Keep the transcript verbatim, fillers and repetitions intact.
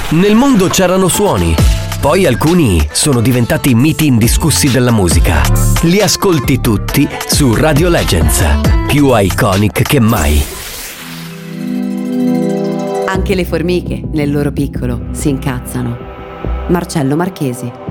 Nel mondo c'erano suoni, poi alcuni sono diventati miti indiscussi della musica. Li ascolti tutti su Radio Legends, più iconic che mai. Anche le formiche, nel loro piccolo, si incazzano. Marcello Marchesi.